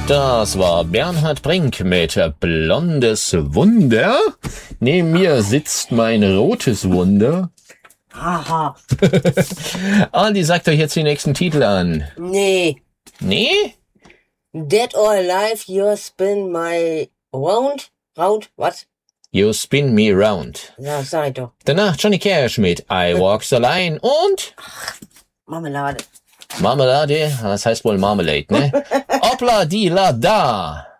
Das war Bernhard Brink mit Blondes Wunder. Neben mir sitzt mein rotes Wunder. Haha. Andi, sagt euch jetzt die nächsten Titel an. Nee. Nee? Dead or Alive, you spin my round, what? You Spin Me Round. Ja, sag ich doch. Danach Johnny Cash mit I Walk the Line und Marmelade. Marmelade, das heißt wohl Marmalade, ne? Hoppla di la da.